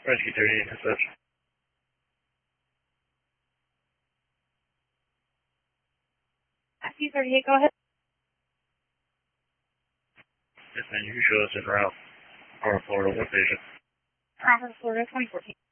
Rescue 38, dispatch. Rescue 38, go ahead. Yes, man, you can show us en route. Florida, what patient? Crawford, Florida, 2014.